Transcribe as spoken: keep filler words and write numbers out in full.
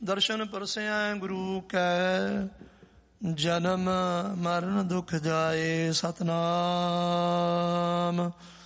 ਦਰਸ਼ਨ ਪਰਸੈ ਗੁਰੂ ਕੈ, ਜਨਮ ਮਰਨ ਦੁਖ ਜਾਏ। ਸਤਨਾਮ